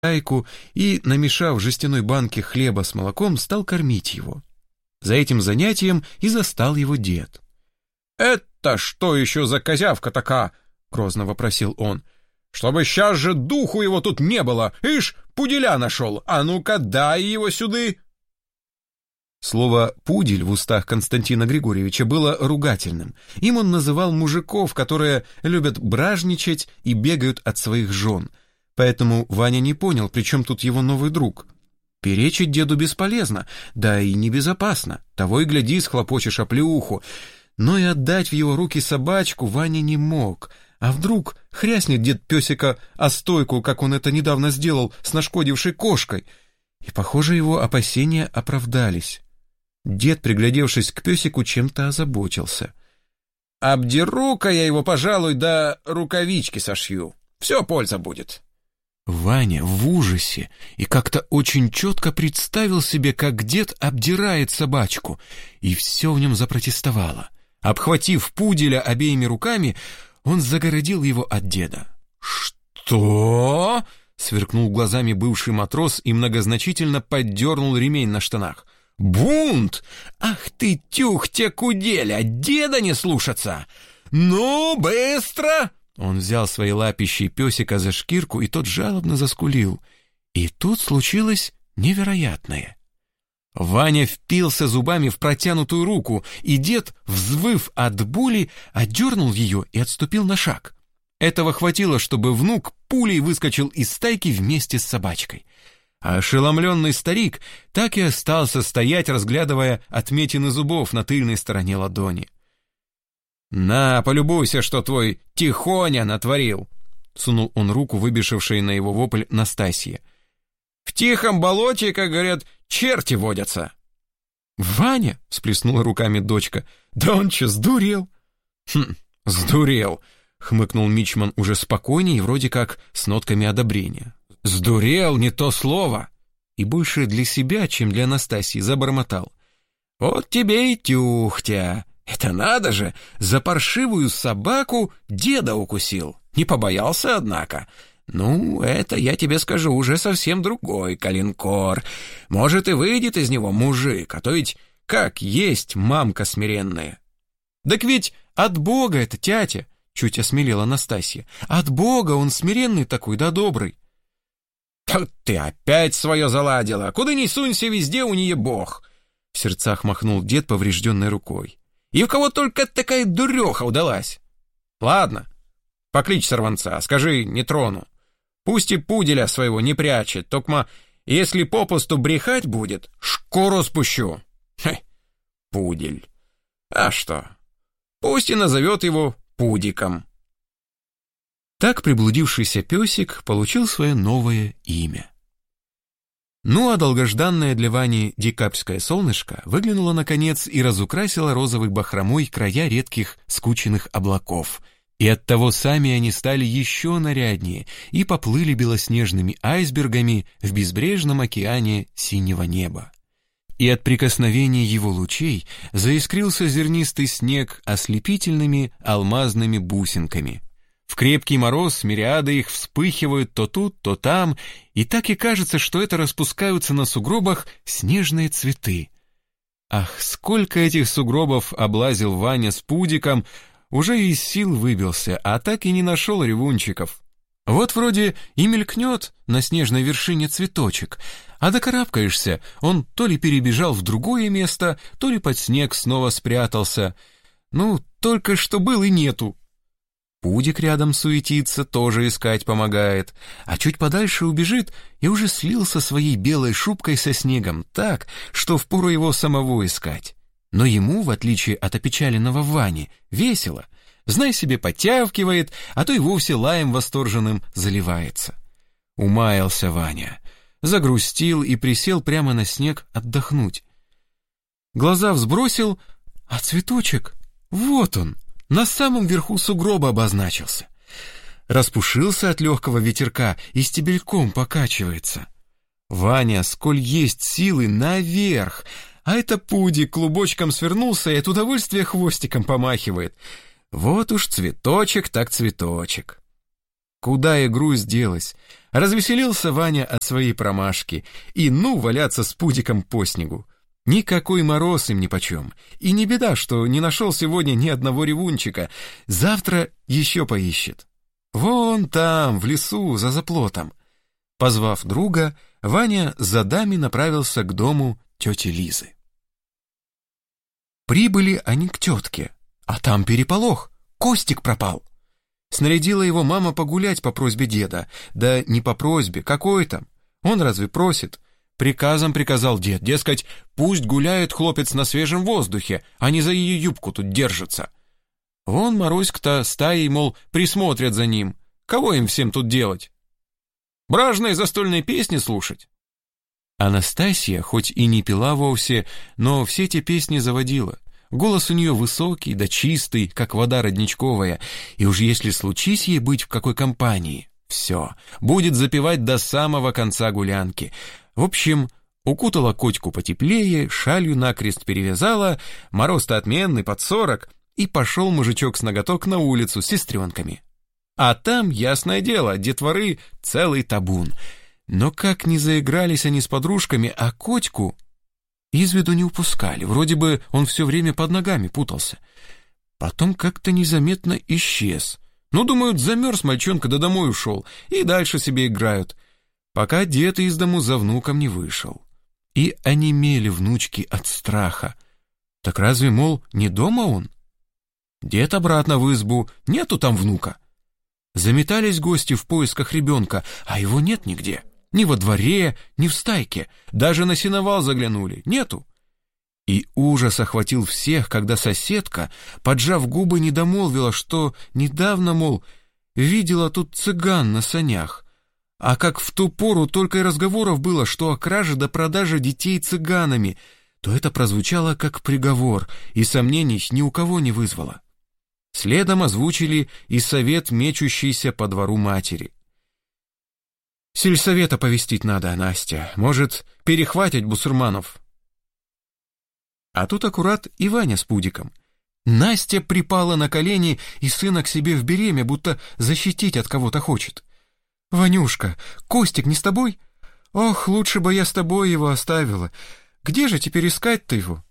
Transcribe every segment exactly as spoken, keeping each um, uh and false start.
стайку и, намешав в жестяной банке хлеба с молоком, стал кормить его. За этим занятием и застал его дед. «Это что еще за козявка такая?» — грозно вопросил он. «Чтобы сейчас же духу его тут не было! Ишь, пуделя нашел! А ну-ка, дай его сюды!» Слово «пудель» в устах Константина Григорьевича было ругательным. Им он называл мужиков, которые любят бражничать и бегают от своих жен. Поэтому Ваня не понял, при чем тут его новый друг. Перечить деду бесполезно, да и небезопасно. Того и гляди, схлопочешь оплеуху. Но и отдать в его руки собачку Ваня не мог. А вдруг хряснет дед песика о стойку, как он это недавно сделал с нашкодившей кошкой? И, похоже, его опасения оправдались. Дед, приглядевшись к песику, чем-то озаботился. «Обдеру-ка я его, пожалуй, да рукавички сошью. Все польза будет». Ваня в ужасе и как-то очень четко представил себе, как дед обдирает собачку, и все в нем запротестовало. Обхватив пуделя обеими руками, он загородил его от деда. «Что?» — сверкнул глазами бывший матрос и многозначительно поддернул ремень на штанах. «Бунт! Ах ты, тюхтя куделя, деда не слушаться! Ну, быстро!» Он взял своей лапищей песика за шкирку, и тот жалобно заскулил. И тут случилось невероятное. Ваня впился зубами в протянутую руку, и дед, взвыв от боли, отдернул ее и отступил на шаг. Этого хватило, чтобы внук пулей выскочил из стайки вместе с собачкой. А ошеломленный старик так и остался стоять, разглядывая отметины зубов на тыльной стороне ладони. «На, полюбуйся, что твой Тихоня натворил!» — сунул он руку, выбежавшей на его вопль Настасье. «В тихом болоте, как говорят, черти водятся!» «Ваня!» — всплеснула руками дочка. «Да он че, сдурел?» «Хм, сдурел!» — хмыкнул мичман уже спокойнее и вроде как с нотками одобрения. «Сдурел, не то слово!» И больше для себя, чем для Настасьи, забормотал. «Вот тебе и тюхтя! Это надо же, за паршивую собаку деда укусил. Не побоялся, однако. Ну, это, я тебе скажу, уже совсем другой калинкор. Может, и выйдет из него мужик, а то ведь как есть мамка смиренная». «Так ведь от Бога это, тятя!» — чуть осмелела Настасья. «От Бога он смиренный такой, да добрый». «Тут ты опять свое заладила! Куда ни сунься, везде у нее Бог!» В сердцах махнул дед поврежденной рукой. «И у кого только такая дуреха удалась? Ладно, покличь сорванца, скажи, не трону. Пусть и пуделя своего не прячет, токма, если попусту брехать будет, шкуру спущу». Хе, пудель. А что? Пусть и назовет его Пудиком. Так приблудившийся песик получил свое новое имя. Ну а долгожданное для Вани декабрьское солнышко выглянуло наконец и разукрасило розовой бахромой края редких скученных облаков. И оттого сами они стали еще наряднее и поплыли белоснежными айсбергами в безбрежном океане синего неба. И от прикосновения его лучей заискрился зернистый снег ослепительными алмазными бусинками. В крепкий мороз мириады их вспыхивают то тут, то там, и так и кажется, что это распускаются на сугробах снежные цветы. Ах, сколько этих сугробов облазил Ваня с Пудиком, уже из сил выбился, а так и не нашел ревунчиков. Вот вроде и мелькнет на снежной вершине цветочек, а докарабкаешься, он то ли перебежал в другое место, то ли под снег снова спрятался. Ну, только что был и нету. Пудик рядом суетится, тоже искать помогает, а чуть подальше убежит и уже слился своей белой шубкой со снегом так, что впору его самого искать. Но ему, в отличие от опечаленного Вани, весело. Знай себе, подтявкивает, а то и вовсе лаем восторженным заливается. Умаялся Ваня, загрустил и присел прямо на снег отдохнуть. Глаза взбросил, а цветочек, вот он, на самом верху сугроба обозначился. Распушился от легкого ветерка и стебельком покачивается. Ваня, сколь есть силы, наверх, а это Пудик клубочком свернулся и от удовольствия хвостиком помахивает. Вот уж цветочек так цветочек. Куда и грусть делась? Развеселился Ваня от своей промашки, и ну валяться с пудиком по снегу. Никакой мороз им нипочем. И не беда, что не нашел сегодня ни одного ревунчика. Завтра еще поищет. Вон там, в лесу, за заплотом. Позвав друга, Ваня за дами направился к дому тети Лизы. Прибыли они к тетке, а там переполох. Костик пропал. Снарядила его мама погулять по просьбе деда. Да не по просьбе, какой там? Он разве просит? Приказом приказал дед, дескать, пусть гуляет хлопец на свежем воздухе, а не за ее юбку тут держится. Вон Маруська-то стаей, мол, присмотрят за ним. Кого им всем тут делать? Бражные застольные песни слушать? Анастасия, хоть и не пела вовсе, но все эти песни заводила. Голос у нее высокий да чистый, как вода родничковая, и уж если случись ей быть в какой компании, все, будет запевать до самого конца гулянки. В общем, укутала котику потеплее, шалью накрест перевязала, мороз-то отменный, под сорок, и пошел мужичок с ноготок на улицу с сестренками. А там, ясное дело, детворы целый табун. Но как не заигрались они с подружками, а котику из виду не упускали, вроде бы он все время под ногами путался. Потом как-то незаметно исчез. Ну, думают, замерз мальчонка, да домой ушел, и дальше себе играют, пока дед из дому за внуком не вышел. И онемели внучки от страха. Так разве, мол, не дома он? Дед обратно в избу, нету там внука. Заметались гости в поисках ребенка, а его нет нигде. Ни во дворе, ни в стайке. Даже на сеновал заглянули. Нету. И ужас охватил всех, когда соседка, поджав губы, недомолвила, что недавно, мол, видела тут цыган на санях. А как в ту пору только и разговоров было, что о краже до продаже детей цыганами, то это прозвучало как приговор, и сомнений ни у кого не вызвало. Следом озвучили и совет мечущийся по двору матери. Сельсовета повестить надо, Настя. Может, перехватить бусурманов. А тут аккурат и Ваня с пудиком. Настя припала на колени и сына к себе в береме, будто защитить от кого-то хочет. «Ванюшка, Костик не с тобой? Ох, лучше бы я с тобой его оставила. Где же теперь искать-то его?»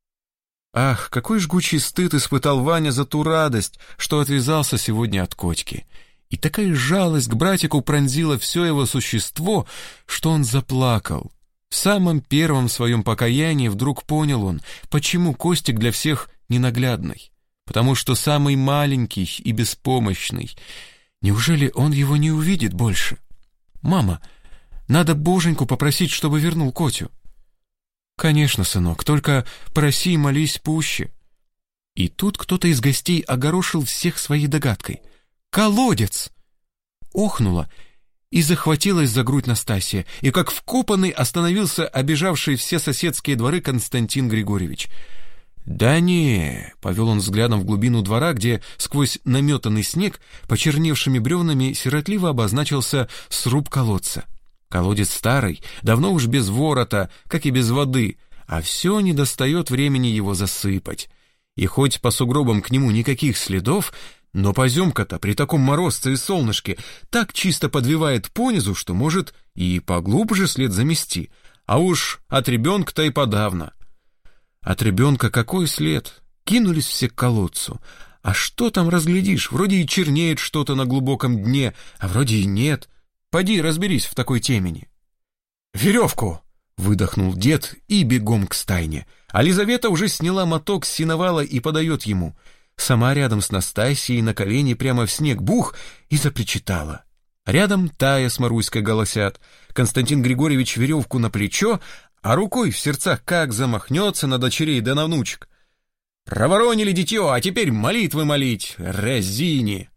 Ах, какой жгучий стыд испытал Ваня за ту радость, что отвязался сегодня от котики. И такая жалость к братику пронзила все его существо, что он заплакал. В самом первом своем покаянии вдруг понял он, почему Костик для всех ненаглядный. Потому что самый маленький и беспомощный. Неужели он его не увидит больше? «Мама, надо Боженьку попросить, чтобы вернул Котю». «Конечно, сынок, только проси и молись пуще». И тут кто-то из гостей огорошил всех своей догадкой. «Колодец!» Охнула и захватилась за грудь Настасья, и как вкопанный остановился обежавший все соседские дворы Константин Григорьевич. «Да не», — повел он взглядом в глубину двора, где сквозь наметанный снег почерневшими бревнами сиротливо обозначился сруб колодца. Колодец старый, давно уж без ворота, как и без воды, а все не достает времени его засыпать. И хоть по сугробам к нему никаких следов, но поземка-то при таком морозце и солнышке так чисто подвивает понизу, что может и поглубже след замести, а уж от ребенка-то и подавно. От ребенка какой след? Кинулись все к колодцу. А что там разглядишь? Вроде и чернеет что-то на глубоком дне, а вроде и нет. Поди разберись в такой темени. «Веревку!» — выдохнул дед и бегом к стайне. А Лизавета уже сняла моток с сеновала и подает ему. Сама рядом с Настасьей на колени прямо в снег бух и запричитала. Рядом Тая с Маруськой голосят. Константин Григорьевич веревку на плечо, а рукой в сердцах как замахнется на дочерей да на внучек. «Проворонили дитё, а теперь молитвы молить, разини!»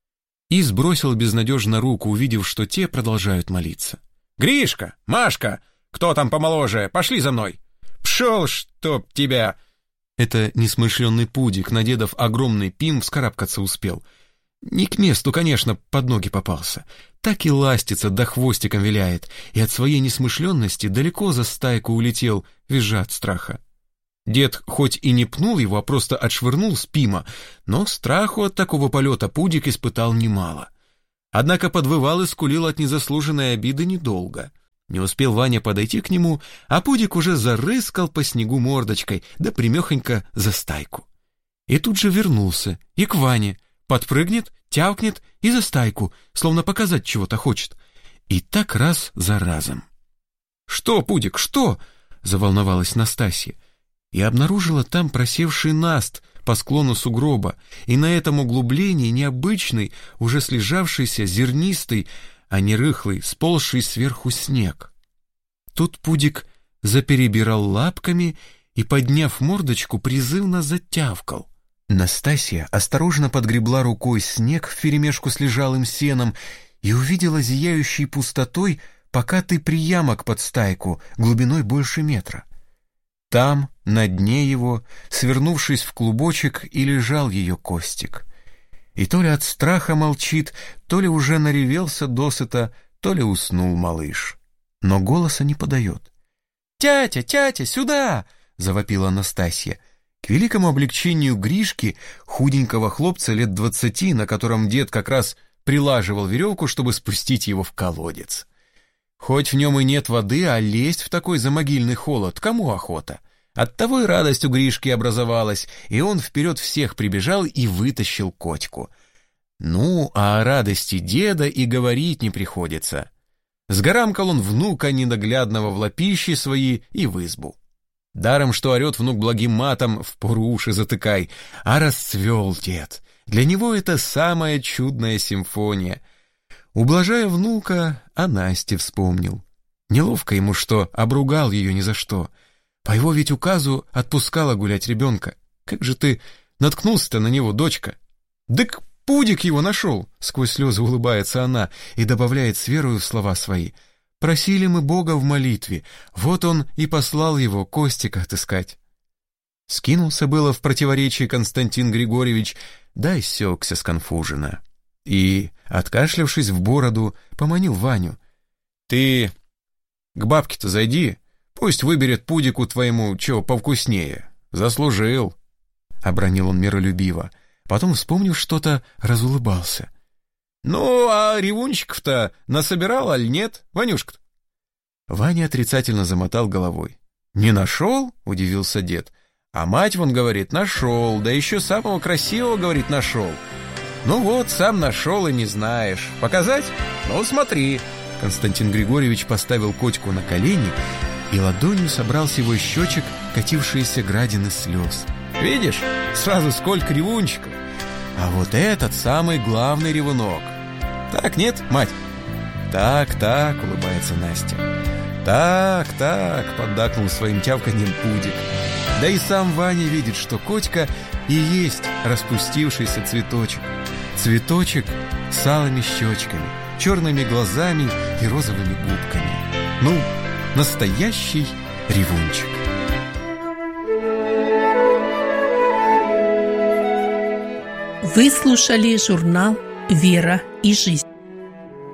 И сбросил безнадежно руку, увидев, что те продолжают молиться. «Гришка, Машка, кто там помоложе, пошли за мной! Пшел, чтоб тебя!» Это несмышленный пудик, надедав огромный пим, вскарабкаться успел. Не к месту, конечно, под ноги попался. Так и ластится, да хвостиком виляет, и от своей несмышленности далеко за стайку улетел, визжа от страха. Дед хоть и не пнул его, а просто отшвырнул с пима, но страху от такого полета пудик испытал немало. Однако подвывал и скулил от незаслуженной обиды недолго. Не успел Ваня подойти к нему, а Пудик уже зарыскал по снегу мордочкой, да примехонько за стайку. И тут же вернулся и к Ване, подпрыгнет, тявкнет и за стайку, словно показать чего-то хочет. И так раз за разом. «Что, Пудик, что?» — заволновалась Настасья. И обнаружила там просевший наст по склону сугроба, и на этом углублении необычный, уже слежавшийся, зернистый, а не рыхлый, сползший сверху снег. Тут Пудик заперебирал лапками и, подняв мордочку, призывно затявкал. Настасья осторожно подгребла рукой снег вперемешку с лежалым сеном и увидела зияющей пустотой покатый приямок под стайку глубиной больше метра. Там, на дне его, свернувшись в клубочек, и лежал ее Костик. И то ли от страха молчит, то ли уже наревелся досыта, то ли уснул малыш. Но голоса не подает. «Тятя, тятя, сюда!» — завопила Настасья. К великому облегчению Гришки, худенького хлопца лет двадцати, на котором дед как раз прилаживал веревку, чтобы спустить его в колодец. Хоть в нем и нет воды, а лезть в такой замогильный холод кому охота? Оттого и радость у Гришки образовалась, и он вперед всех прибежал и вытащил Котьку. Ну, а о радости деда и говорить не приходится. Сгорамкал он внука ненаглядного в лапищи свои и в избу. Даром, что орет внук благим матом, впору уши затыкай, а расцвел дед. Для него это самая чудная симфония. Ублажая внука, о Насте вспомнил. Неловко ему, что обругал ее ни за что. По его ведь указу отпускала гулять ребенка. Как же ты наткнулся-то на него, дочка? Дык Пудик его нашел, сквозь слезы улыбается она и добавляет с верою в слова свои. Просили мы Бога в молитве, вот он и послал его Костика отыскать. Скинулся было в противоречии Константин Григорьевич, да и сёкся сконфуженно. И, откашлявшись в бороду, поманил Ваню. «Ты к бабке-то зайди, пусть выберет Пудику твоему чего повкуснее. Заслужил», — обронил он миролюбиво. Потом, вспомнив что-то, разулыбался. «Ну, а ревунчиков-то насобирал, аль нет, Ванюшка-то?» Ваня отрицательно замотал головой. «Не нашел?» — удивился дед. «А мать, вон, говорит, нашел, да еще самого красивого, говорит, нашел». «Ну вот, сам нашел и не знаешь. Показать? Ну, смотри». Константин Григорьевич поставил Котьку на колени и ладонью собрал с его щечек катившиеся градины слез. «Видишь, сразу сколько ревунчиков. А вот этот самый главный ревунок. Так, нет, мать?» «Так, так», — улыбается Настя. «Так, так», — поддакнул своим тявканьем Пудик. Да и сам Ваня видит, что Котька и есть распустившийся цветочек. Цветочек с алыми щечками, черными глазами и розовыми губками. Ну, настоящий ревунчик. Вы слушали журнал «Вера и жизнь».